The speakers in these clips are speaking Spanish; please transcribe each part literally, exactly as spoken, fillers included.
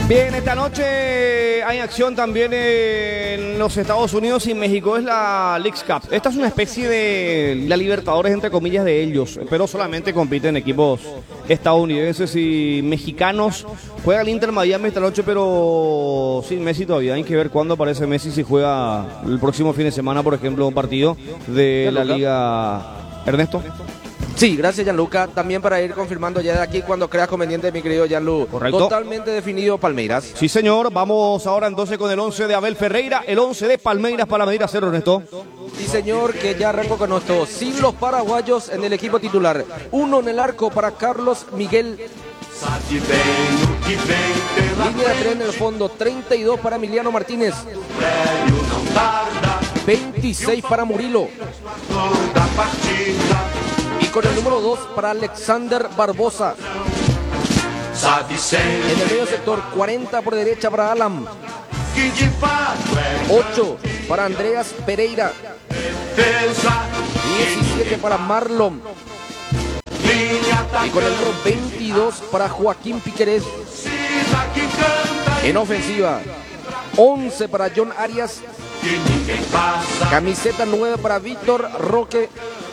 Bien, esta noche hay acción también en los Estados Unidos y México, es la Leagues Cup. Esta es una especie de la Libertadores, entre comillas, de ellos, pero solamente compiten equipos estadounidenses y mexicanos. Juega el Inter Miami esta noche, pero sin Messi todavía. Hay que ver cuándo aparece Messi, si juega el próximo fin de semana, por ejemplo, un partido de la Liga. Ernesto. Sí, gracias Gianluca. También para ir confirmando ya de aquí cuando creas conveniente, mi querido Gianlu. Correcto. Totalmente definido Palmeiras. Sí, señor. Vamos ahora entonces con el once de Abel Ferreira, el once de Palmeiras para medir a cero, Ernesto. Sí, señor, que ya arranco con esto. Sin los paraguayos en el equipo titular. Uno en el arco para Carlos Miguel. Línea de tres en el fondo. treinta y dos para Emiliano Martínez. veintiséis para Murilo. Y con el número dos para Alexander Barbosa. En el medio sector, cuarenta por derecha para Alan. ocho para Andreas Pereira. diecisiete para Marlon. Y con el número veintidós para Joaquín Piquerez. En ofensiva, once para John Arias. Camiseta nueve para Víctor Roque.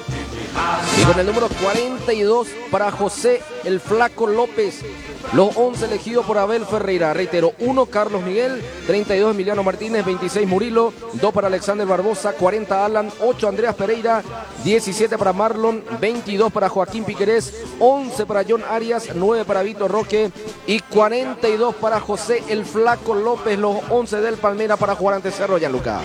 Y con el número cuarenta y dos para José el Flaco López. Los once elegidos por Abel Ferreira. Reitero, uno Carlos Miguel, treinta y dos Emiliano Martínez, veintiséis Murilo, dos para Alexander Barbosa, cuarenta Alan, ocho Andreas Pereira, diecisiete para Marlon, veintidós para Joaquín Piquerez, once para John Arias, nueve para Víctor Roque y cuarenta y dos para José el Flaco López. Los once del Palmeiras para jugar ante Cerro, Gianluca.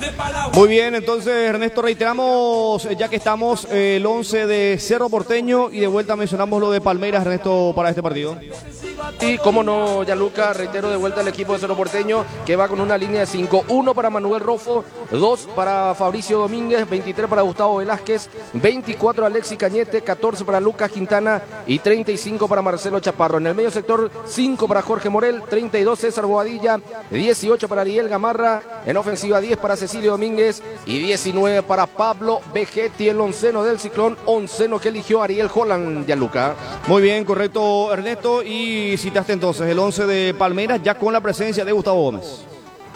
Muy bien, entonces Ernesto, reiteramos, ya que estamos, el once de Cerro Porteño y de vuelta mencionamos lo de Palmeiras, Ernesto, para este partido. Y como no, Gianluca, reitero de vuelta al equipo de Cerro Porteño, que va con una línea de cinco. uno para Manuel Rofo, dos para Fabricio Domínguez, veintitrés para Gustavo Velázquez, veinticuatro Alexis Cañete, catorce para Lucas Quintana y treinta y cinco para Marcelo Chaparro. En el medio sector, cinco para Jorge Morel, treinta y dos César Boadilla, dieciocho para Ariel Gamarra, en ofensiva diez para Cecilio Domínguez y diecinueve para Pablo Vegetti, el onceno del Ciclón, onceno que eligió Ariel Holland, Gianluca. Muy bien, correcto, Ernesto, y citaste entonces el once de Palmeiras ya con la presencia de Gustavo Gómez.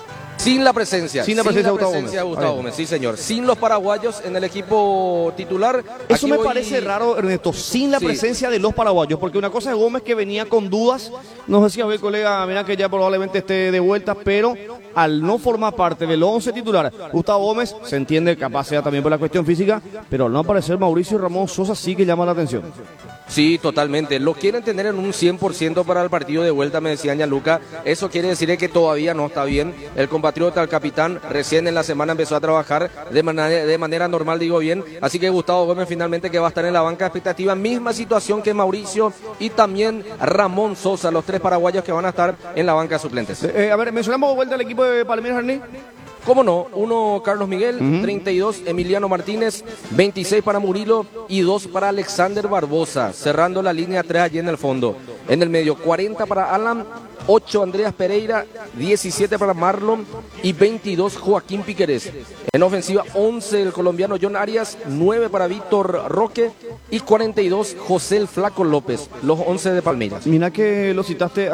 Sin la presencia. Sin la presencia, Sin la de Gustavo presencia Gómez. de Gustavo Gómez, sí señor. Sin los paraguayos en el equipo titular. Eso Aquí me voy... parece raro, Ernesto, sin la Sí. presencia de los paraguayos, porque una cosa es Gómez que venía con dudas, no sé si a ver, colega, mira que ya probablemente esté de vuelta, pero al no formar parte del once titular, Gustavo Gómez, se entiende, capaz sea también por la cuestión física, pero al no aparecer Mauricio Ramón Sosa sí que llama la atención. Sí, totalmente. Lo quieren tener en un cien por ciento para el partido de vuelta, me decía Gianluca. Eso quiere decir que todavía no está bien. El compatriota, el capitán, recién en la semana empezó a trabajar de manera, de manera normal, digo bien. Así que Gustavo Gómez finalmente que va a estar en la banca de expectativa. Misma situación que Mauricio y también Ramón Sosa, los tres paraguayos que van a estar en la banca de suplentes. Eh, a ver, mencionamos de vuelta el equipo de Palmeiras, Arní. ¿Cómo no? Uno Carlos Miguel, uh-huh. treinta y dos Emiliano Martínez, veintiséis para Murilo y dos para Alexander Barbosa, cerrando la línea tres allí en el fondo. En el medio, cuarenta para Alan, ocho Andreas Pereira, diecisiete para Marlon y veintidós Joaquín Piquerez. En ofensiva, once el colombiano John Arias, nueve para Víctor Roque y cuarenta y dos José el Flaco López, los once de Palmeiras. Mira que lo citaste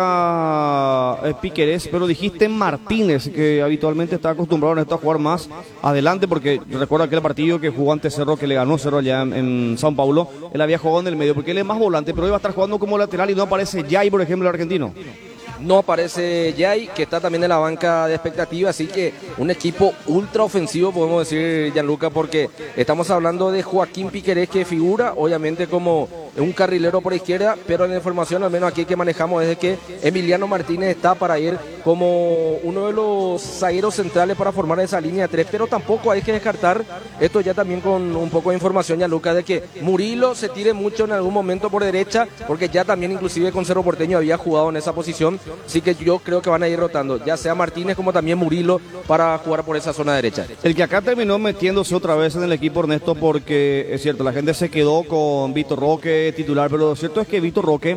a Piquerez, pero dijiste Martínez, que habitualmente está acostumbrado a esto a jugar más adelante, porque recuerdo aquel partido que jugó ante Cerro, que le ganó Cerro allá en, en São Paulo, él había jugado en el medio, porque él es más volante, pero hoy va a estar jugando como lateral y no aparece Jai, por ejemplo, el argentino. No aparece Jai, que está también en la banca de expectativa, así que un equipo ultra ofensivo, podemos decir, Gianluca, porque estamos hablando de Joaquín Piquerez, que figura obviamente como un carrilero por izquierda, pero la información, al menos aquí que manejamos, es de que Emiliano Martínez está para ir como uno de los zagueros centrales para formar esa línea tres, pero tampoco hay que descartar, esto ya también con un poco de información, Gianluca, de que Murilo se tire mucho en algún momento por derecha, porque ya también inclusive con Cerro Porteño había jugado en esa posición. Así que yo creo que van a ir rotando, ya sea Martínez como también Murilo, para jugar por esa zona derecha. El que acá terminó metiéndose otra vez en el equipo, Ernesto, porque es cierto, la gente se quedó con Víctor Roque titular, pero lo cierto es que Víctor Roque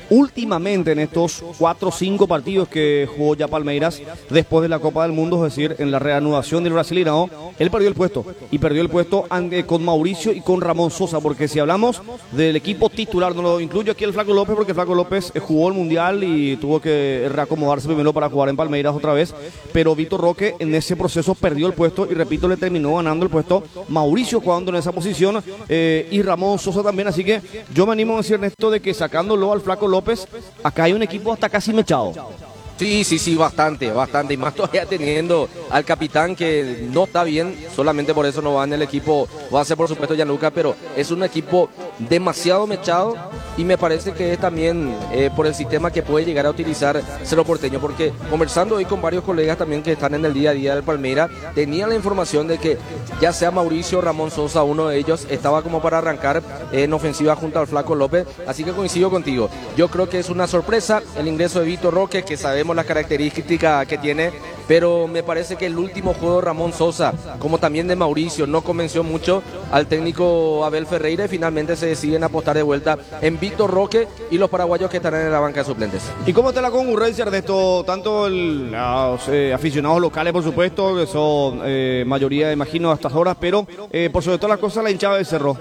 últimamente en estos cuatro o cinco partidos que jugó ya Palmeiras después de la Copa del Mundo, es decir, en la reanudación del Brasileirão, él perdió el puesto. Y perdió el puesto con Mauricio y con Ramón Sosa, porque si hablamos del equipo titular, no lo incluyo aquí el Flaco López, porque el Flaco López jugó el Mundial y tuvo que reacomodarse primero para jugar en Palmeiras otra vez, pero Vitor Roque en ese proceso perdió el puesto y repito, le terminó ganando el puesto Mauricio jugando en esa posición eh, y Ramón Sosa también, así que yo me animo a decir, Ernesto, de que sacándolo al Flaco López, acá hay un equipo hasta casi mechado. Sí, sí, sí, bastante, bastante. Y más todavía teniendo al capitán que no está bien, solamente por eso no va en el equipo. Va a ser por supuesto Gianluca, pero es un equipo demasiado mechado y me parece que es también eh, por el sistema que puede llegar a utilizar Cerro Porteño, porque conversando hoy con varios colegas también que están en el día a día del Palmeiras, tenían la información de que ya sea Mauricio o Ramón Sosa, uno de ellos estaba como para arrancar eh, en ofensiva junto al Flaco López, así que coincido contigo. Yo creo que es una sorpresa el ingreso de Vitor Roque, que sabemos las características que tiene, pero me parece que el último juego de Ramón Sosa, como también de Mauricio, no convenció mucho al técnico Abel Ferreira y finalmente se deciden apostar de vuelta en Vitor Roque y los paraguayos que estarán en la banca de suplentes. ¿Y cómo está la concurrencia de esto? Tanto el, los eh, aficionados locales, por supuesto, que son eh, mayoría, imagino, a estas horas, pero eh, por sobre todas las cosas la hinchada del Cerro.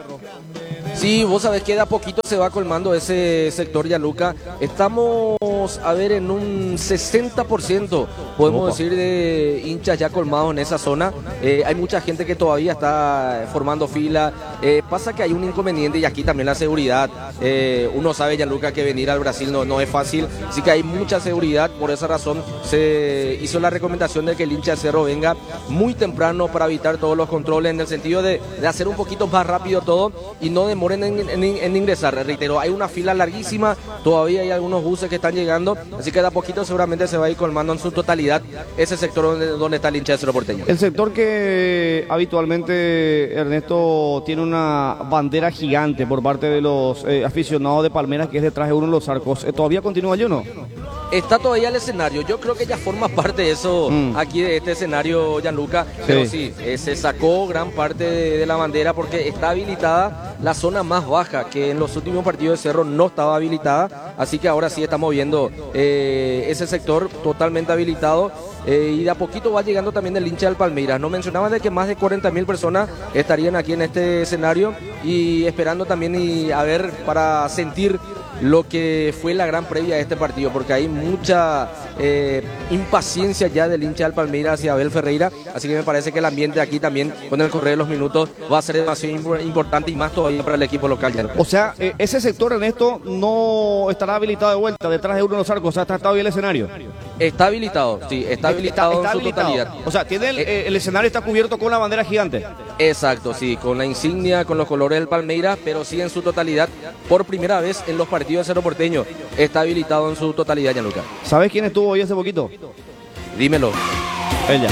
Sí, vos sabés que de a poquito se va colmando ese sector, Gianluca. Estamos, a ver, en un sesenta por ciento, podemos Opa. decir, de hinchas ya colmados en esa zona. Eh, hay mucha gente que todavía está formando fila. Eh, pasa que hay un inconveniente y aquí también la seguridad. Eh, uno sabe, Gianluca, que venir al Brasil no, no es fácil. Así que hay mucha seguridad. Por esa razón se hizo la recomendación de que el hincha de Cerro venga muy temprano para evitar todos los controles, en el sentido de, de hacer un poquito más rápido todo y no demoren en, en, en ingresar. Reitero, hay una fila larguísima, todavía hay algunos buses que están llegando, así que de a poquito seguramente se va a ir colmando en su totalidad ese sector donde, donde está el hincha de Cerro Porteño. El sector que habitualmente, Ernesto, tiene una bandera gigante por parte de los eh, aficionados de Palmeiras, que es detrás de uno de los arcos, ¿todavía continúa yo no? Está todavía el escenario, yo creo que ya forma parte de eso mm. aquí de este escenario, Gianluca, sí. Pero sí, eh, se sacó gran parte de, de la bandera porque está habilitada la zona más baja, que en los últimos partidos de Cerro no estaba habilitada, así que ahora sí estamos viendo eh, ese sector totalmente habilitado. Eh, y de a poquito va llegando también el hincha del Palmeiras. No mencionaba de que más de cuarenta mil personas estarían aquí en este escenario y esperando también y a ver para sentir lo que fue la gran previa de este partido, porque hay mucha eh, impaciencia ya del hincha del Palmeiras hacia Abel Ferreira, así que me parece que el ambiente aquí también con el correr de los minutos va a ser demasiado importante y más todavía para el equipo local. Ya. O sea, eh, ese sector, Ernesto, no estará habilitado de vuelta detrás de uno de los arcos, o sea, está, está bien el escenario. Está habilitado, sí, está habilitado está, está en su habilitado. totalidad. O sea, tiene el, eh, el escenario está cubierto con la bandera gigante. Exacto, sí, con la insignia, con los colores del Palmeiras, pero sí en su totalidad, por primera vez en los partidos de Cerro Porteño, está habilitado en su totalidad, Gianluca. ¿Sabes quién estuvo hoy hace poquito? Dímelo. Ella.